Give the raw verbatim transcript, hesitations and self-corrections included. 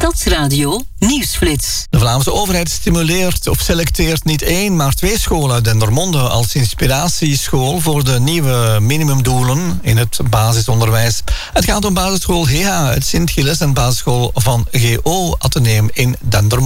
Stadsradio Nieuwsflits. De Vlaamse overheid stimuleert of selecteert niet één, maar twee scholen uit Dendermonde als inspiratieschool voor de nieuwe minimumdoelen in het basisonderwijs. Het gaat om basisschool G H uit Sint-Gilles en basisschool van G O Atheneum in Dendermonde.